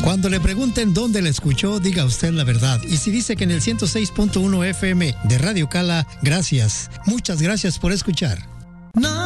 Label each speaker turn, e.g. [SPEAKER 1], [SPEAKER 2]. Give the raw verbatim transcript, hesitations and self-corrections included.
[SPEAKER 1] Cuando le pregunten dónde la escuchó, diga usted la verdad. Y si dice que en el ciento seis punto uno F M de Radio Cala, gracias. Muchas gracias por escuchar.
[SPEAKER 2] No.